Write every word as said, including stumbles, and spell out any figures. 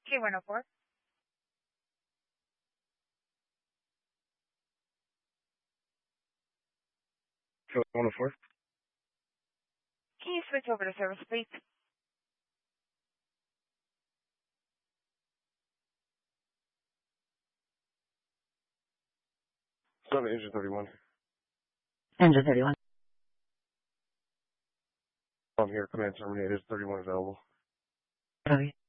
Sí, bueno, por. So one oh four. Can you switch over to service, please? Seven engine thirty-one. Engine thirty-one. I'm here. Command terminated. thirty-one available. Okay.